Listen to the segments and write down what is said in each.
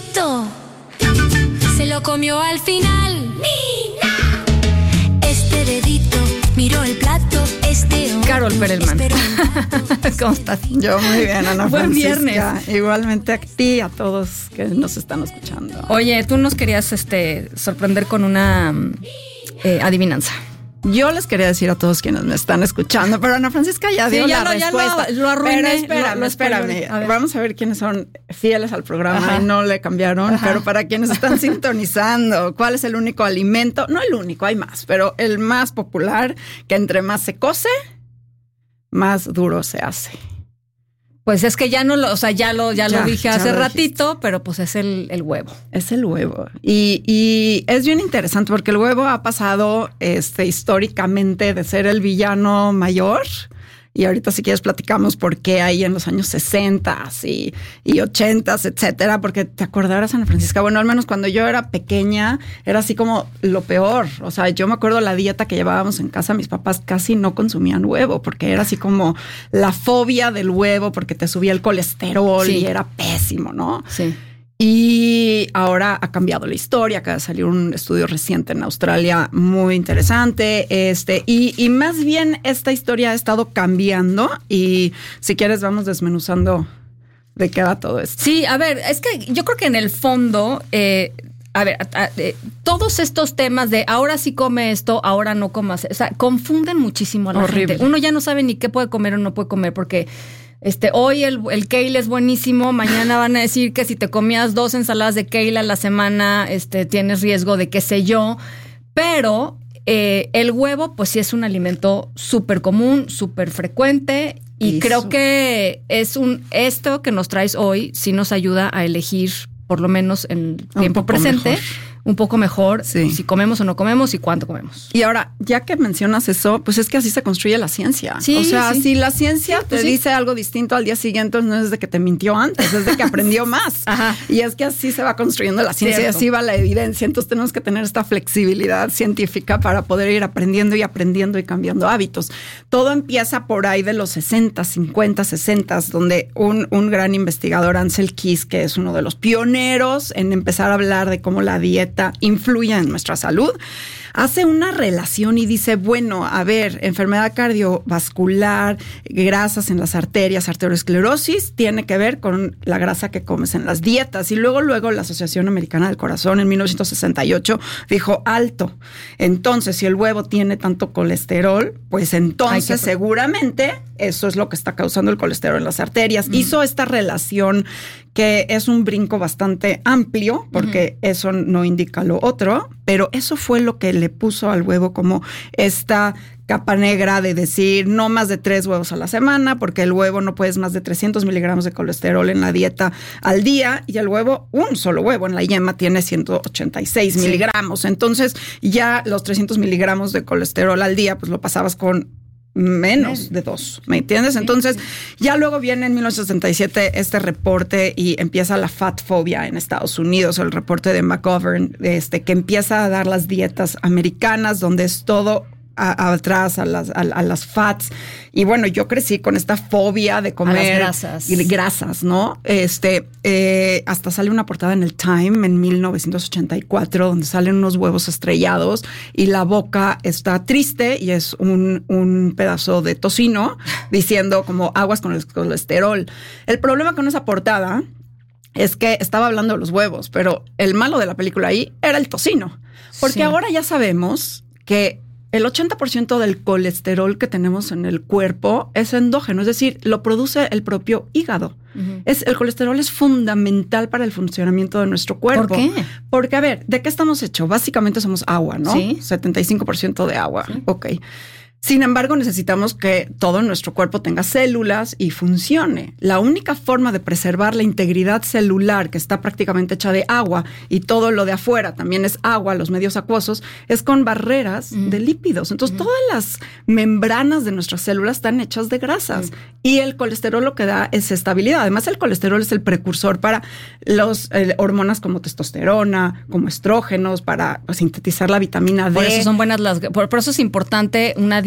dedito se lo comió al final. ¡Nina! Este dedito miró el plato. Carol Perelman. ¿Cómo estás? Yo muy bien, Ana Buen Francisca. viernes. Igualmente a ti y a todos que nos están escuchando. Oye, tú nos querías sorprender con una adivinanza. Yo les quería decir a todos quienes me están escuchando, pero Ana Francisca ya dio la respuesta. Ya lo arruiné. Pero espérame. Vamos a ver quiénes son fieles al programa y no le cambiaron. Ajá. Pero para quienes están sintonizando, ¿cuál es el único alimento? No el único, hay más, pero el más popular, que entre más se cose, más duro se hace. Pues es que ya no lo, o sea, ya lo dije hace ratito, pero pues es el huevo. Es el huevo. Y es bien interesante porque el huevo ha pasado históricamente de ser el villano mayor. Y ahorita si quieres platicamos por qué ahí en los años 60 y 80, etcétera, porque te acordarás, Ana Francisca, bueno, al menos cuando yo era pequeña era así como lo peor. O sea, yo me acuerdo la dieta que llevábamos en casa, mis papás casi no consumían huevo porque era así como la fobia del huevo porque te subía el colesterol y era pésimo, ¿no? Sí. Y ahora ha cambiado la historia, acaba de salir un estudio reciente en Australia muy interesante, y más bien esta historia ha estado cambiando y si quieres vamos desmenuzando de qué va todo esto. Sí, a ver, es que yo creo que en el fondo, todos estos temas de ahora sí come esto, ahora no comas, o sea, confunden muchísimo a la gente. Uno ya no sabe ni qué puede comer o no puede comer porque hoy el kale es buenísimo, mañana van a decir que si te comías 2 ensaladas de kale a la semana, tienes riesgo de qué sé yo, pero el huevo pues sí es un alimento súper común, súper frecuente y creo que esto que nos traes hoy sí nos ayuda a elegir, por lo menos en el tiempo presente, un poco mejor si comemos o no comemos y cuánto comemos. Y ahora, ya que mencionas eso, pues es que así se construye la ciencia. Sí, o sea, si la ciencia te dice algo distinto al día siguiente, no es de que te mintió antes, es de que aprendió más. Ajá. Y es que así se va construyendo la ciencia y así va la evidencia. Entonces tenemos que tener esta flexibilidad científica para poder ir aprendiendo y cambiando hábitos. Todo empieza por ahí de los 60, 50, 60, donde un gran investigador, Ansel Keys, que es uno de los pioneros en empezar a hablar de cómo la dieta influye en nuestra salud, hace una relación y dice, bueno, a ver, enfermedad cardiovascular, grasas en las arterias, arteriosclerosis, tiene que ver con la grasa que comes en las dietas. Y luego la Asociación Americana del Corazón en 1968 dijo, alto. Entonces, si el huevo tiene tanto colesterol, pues entonces seguramente eso es lo que está causando el colesterol en las arterias. Hizo esta relación que es un brinco bastante amplio, porque eso no indica lo otro, pero eso fue lo que le puso al huevo como esta capa negra de decir no más de 3 huevos a la semana, porque el huevo no puedes más de 300 miligramos de colesterol en la dieta al día, y el huevo, un solo huevo en la yema tiene 186 miligramos. Entonces ya los 300 miligramos de colesterol al día, pues lo pasabas con menos de 2, ¿me entiendes? Entonces, ya luego viene en 1967 este reporte y empieza la fat phobia en Estados Unidos, el reporte de McGovern, que empieza a dar las dietas americanas, donde es todo atrás a las fats. Y bueno, yo crecí con esta fobia de comer a las grasas. Y grasas, ¿no? Hasta sale una portada en el Time en 1984 donde salen unos huevos estrellados y la boca está triste y es un pedazo de tocino diciendo como aguas con el colesterol. El problema con esa portada es que estaba hablando de los huevos, pero el malo de la película ahí era el tocino. Porque ahora ya sabemos que el 80% del colesterol que tenemos en el cuerpo es endógeno, es decir, lo produce el propio hígado. El colesterol es fundamental para el funcionamiento de nuestro cuerpo. ¿Por qué? Porque, a ver, ¿de qué estamos hechos? Básicamente somos agua, ¿no? Sí. 75% de agua. Sí. Ok. Sin embargo, necesitamos que todo nuestro cuerpo tenga células y funcione. La única forma de preservar la integridad celular, que está prácticamente hecha de agua, y todo lo de afuera también es agua, los medios acuosos, es con barreras de lípidos. Entonces, todas las membranas de nuestras células están hechas de grasas. Y el colesterol lo que da es estabilidad. Además, el colesterol es el precursor para las hormonas como testosterona, como estrógenos, para sintetizar la vitamina D. Por eso son buenas por eso es importante una dieta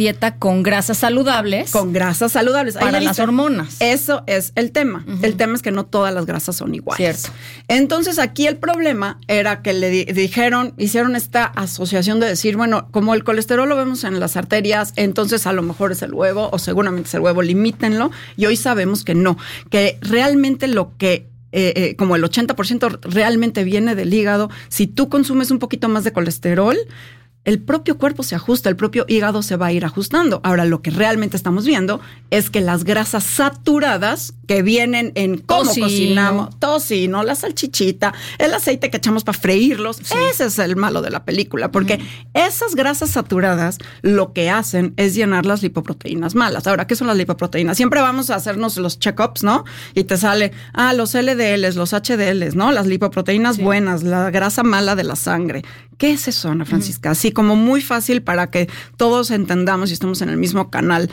dieta con grasas saludables. Con grasas saludables. Para las hormonas. Eso es el tema. El tema es que no todas las grasas son iguales. Cierto. Entonces aquí el problema era que le hicieron esta asociación de decir, bueno, como el colesterol lo vemos en las arterias, entonces a lo mejor es el huevo o seguramente es el huevo, limítenlo. Y hoy sabemos que no, que realmente lo que como el 80% realmente viene del hígado. Si tú consumes un poquito más de colesterol, el propio cuerpo se ajusta, el propio hígado se va a ir ajustando. Ahora, lo que realmente estamos viendo es que las grasas saturadas que vienen en cómo cocinamos, tocino, la salchichita, el aceite que echamos para freírlos, ese es el malo de la película, porque esas grasas saturadas lo que hacen es llenar las lipoproteínas malas. Ahora, ¿qué son las lipoproteínas? Siempre vamos a hacernos los check-ups, ¿no? Y te sale, los LDLs, los HDLs, ¿no? Las lipoproteínas buenas, la grasa mala de la sangre. ¿Qué es eso, Ana Francisca? Así como muy fácil para que todos entendamos y estemos en el mismo canal.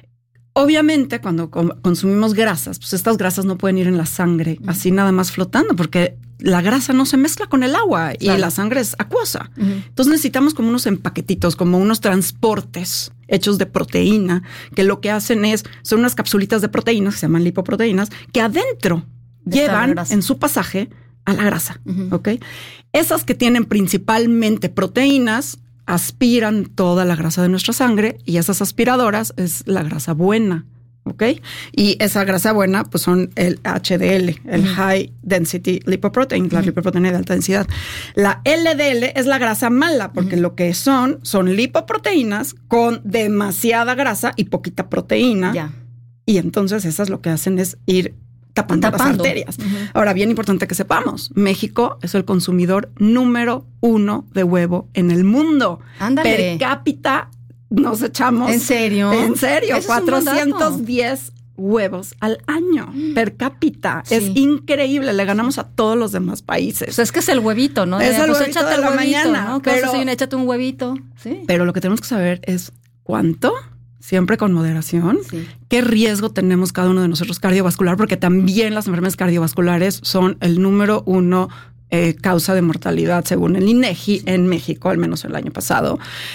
Obviamente, cuando consumimos grasas, pues estas grasas no pueden ir en la sangre así nada más flotando, porque la grasa no se mezcla con el agua y la sangre es acuosa. Entonces necesitamos como unos empaquetitos, como unos transportes hechos de proteína, que lo que hacen son unas capsulitas de proteínas que se llaman lipoproteínas, que adentro llevan en su pasaje a la grasa, ¿ok? Esas que tienen principalmente proteínas aspiran toda la grasa de nuestra sangre y esas aspiradoras es la grasa buena, ¿ok? Y esa grasa buena pues son el HDL, el High Density Lipoprotein, la lipoproteína de alta densidad. La LDL es la grasa mala porque lo que son lipoproteínas con demasiada grasa y poquita proteína. Ya. Y entonces esas lo que hacen es ir tapando las arterias. Ahora, bien importante que sepamos, México es el consumidor número 1 de huevo en el mundo. Ándale. Per cápita nos echamos. ¿En serio? En serio, Eso 410 huevos al año per cápita. Sí. Es increíble, le ganamos a todos los demás países. Pues es que es el huevito, ¿no? Es el huevito de la mañana. ¿no? Pero échate un huevito. Sí. Pero lo que tenemos que saber es cuánto, siempre con moderación, qué riesgo tenemos cada uno de nosotros cardiovascular, porque también las enfermedades cardiovasculares son el número 1 causa de mortalidad según el INEGI en México, al menos el año pasado.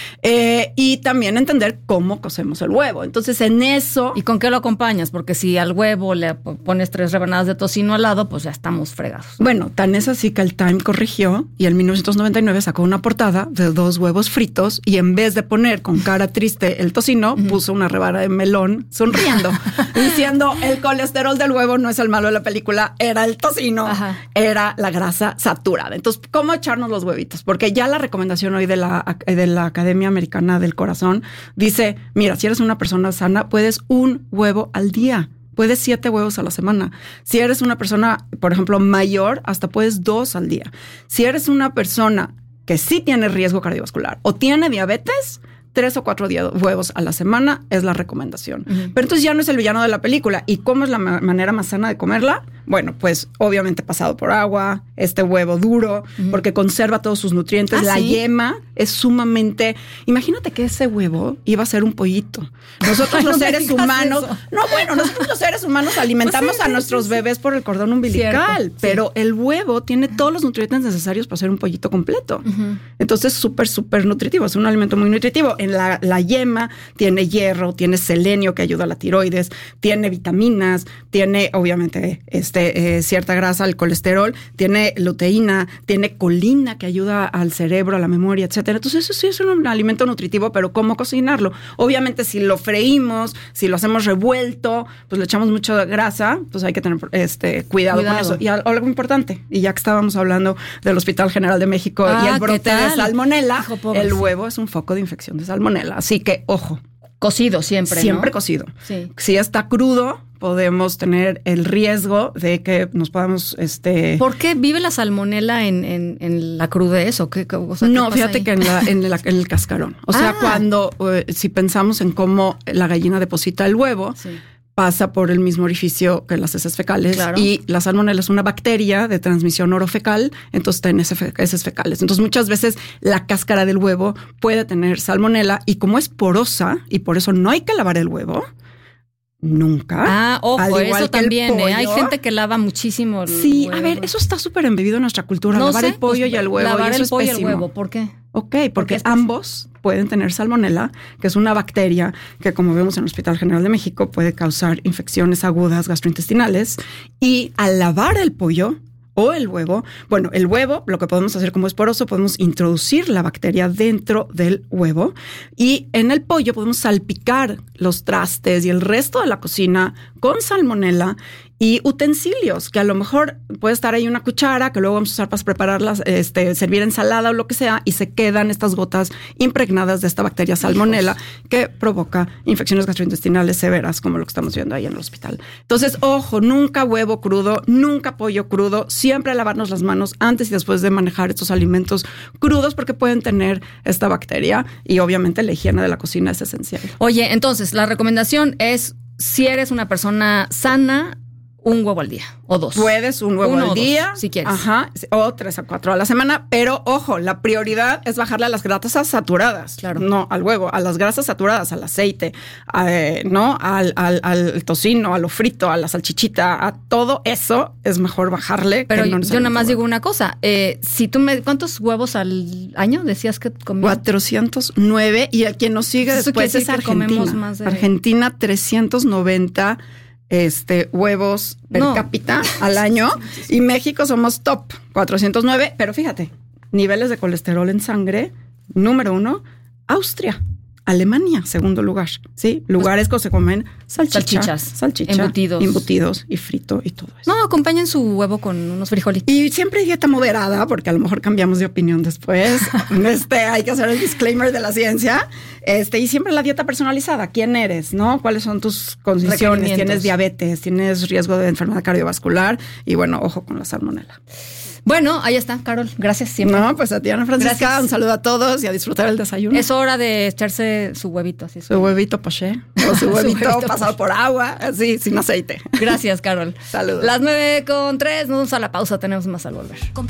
Y también entender cómo cocemos el huevo. Entonces, en eso... ¿Y con qué lo acompañas? Porque si al huevo le pones 3 rebanadas de tocino al lado, pues ya estamos fregados. Bueno, tan es así que el Time corrigió y en 1999 sacó una portada de 2 huevos fritos y en vez de poner con cara triste el tocino, puso una rebanada de melón sonriendo, diciendo el colesterol del huevo no es el malo de la película, era el tocino, era la grasa saturada. Entonces, ¿cómo echarnos los huevitos? Porque ya la recomendación hoy de la Academia Americana del Corazón dice, mira, si eres una persona sana, puedes 1 huevo al día. Puedes 7 huevos a la semana. Si eres una persona, por ejemplo, mayor, hasta puedes 2 al día. Si eres una persona que sí tiene riesgo cardiovascular o tiene diabetes, 3 o 4 huevos a la semana es la recomendación. Pero entonces ya no es el villano de la película. ¿Y cómo es la manera más sana de comerla? Bueno, pues obviamente pasado por agua, este huevo duro, porque conserva todos sus nutrientes. La yema es sumamente... Imagínate que ese huevo iba a ser un pollito. Nosotros los seres humanos... nosotros los seres humanos alimentamos a nuestros bebés por el cordón umbilical, pero el huevo tiene todos los nutrientes necesarios para ser un pollito completo. Entonces, súper nutritivo. Es un alimento muy nutritivo. En la yema tiene hierro, tiene selenio que ayuda a la tiroides, tiene vitaminas, tiene obviamente cierta grasa, el colesterol, tiene luteína, tiene colina que ayuda al cerebro, a la memoria, etcétera. Entonces eso sí es un alimento nutritivo, pero ¿cómo cocinarlo? Obviamente si lo freímos, si lo hacemos revuelto, pues le echamos mucha grasa, pues hay que tener cuidado con eso. Y algo importante, y ya que estábamos hablando del Hospital General de México y el brote de salmonela, el huevo es un foco de infección de salmonela. Así que, ojo. Cocido siempre, Siempre ¿no? Cocido. Sí. Si está crudo, podemos tener el riesgo de que nos podamos... ¿Por qué vive la salmonela en la crudez? ¿O qué, o sea, no, ¿qué pasa fíjate ahí? que en el cascarón. O sea, cuando, si pensamos en cómo la gallina deposita el huevo... pasa por el mismo orificio que las heces fecales y la salmonela es una bacteria de transmisión orofecal, entonces está en heces fecales. Entonces muchas veces la cáscara del huevo puede tener salmonela y como es porosa y por eso no hay que lavar el huevo, nunca. Ojo, eso también. Hay gente que lava muchísimo el huevo. A ver, eso está súper embebido en nuestra cultura. Lavar el pollo y el huevo. Lavar y eso el pollo y es el huevo, ¿por qué? Ok, porque ambos pueden tener salmonela, que es una bacteria que, como vemos en el Hospital General de México, puede causar infecciones agudas gastrointestinales. Y al lavar el pollo o el huevo, bueno, el huevo, lo que podemos hacer como es poroso, podemos introducir la bacteria dentro del huevo, y en el pollo podemos salpicar los trastes y el resto de la cocina con salmonela y utensilios, que a lo mejor puede estar ahí una cuchara que luego vamos a usar para prepararlas, servir ensalada o lo que sea, y se quedan estas gotas impregnadas de esta bacteria salmonela que provoca infecciones gastrointestinales severas, como lo que estamos viendo ahí en el hospital. Entonces, ojo, nunca huevo crudo, nunca pollo crudo, siempre lavarnos las manos antes y después de manejar estos alimentos crudos, porque pueden tener esta bacteria, y obviamente la higiene de la cocina es esencial. Oye, entonces, la recomendación es, si eres una persona sana, un huevo al día o 2. Puedes un huevo al día, si quieres. Ajá, o 3 a 4 a la semana, pero ojo, la prioridad es bajarle a las grasas saturadas. Claro. No al huevo, a las grasas saturadas, al aceite, no al tocino, a lo frito, a la salchichita, a todo eso es mejor bajarle. Pero yo nada más digo una cosa, si tú ¿cuántos huevos al año decías que comías? 409, y a quien nos sigue después es Argentina. Más de... Argentina, 390 huevos per cápita al año, y México somos top, 409, pero fíjate, niveles de colesterol en sangre, número 1, Austria, Alemania, segundo lugar, ¿sí? Lugares que se comen salchichas, embutidos y frito y todo eso. No, acompañen su huevo con unos frijolitos. Y siempre dieta moderada, porque a lo mejor cambiamos de opinión después. Hay que hacer el disclaimer de la ciencia. Y siempre la dieta personalizada. ¿Quién eres? ¿No? ¿Cuáles son tus condiciones? ¿Tienes diabetes? ¿Tienes riesgo de enfermedad cardiovascular? Y bueno, ojo con la salmonela. Bueno, ahí está, Carol. Gracias siempre. No, pues a ti, Ana Francisca. Gracias. Un saludo a todos y a disfrutar el desayuno. Es hora de echarse su huevito. Así su huevito poché. O su huevito pasado por agua, así, sin aceite. Gracias, Carol. Saludos. Las 9:03, nos vamos a la pausa. Tenemos más al volver.